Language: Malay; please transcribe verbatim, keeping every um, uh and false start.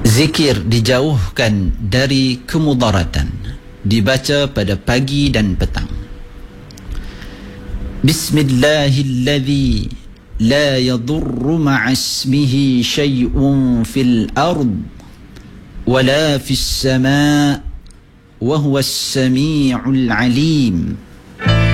Zikir dijauhkan dari kemudaratan, dibaca pada pagi dan petang. Bismillahilladzi la yadurru ma'asmihi syai'un fil ard wala fis sama' wa huwas sami'ul alim.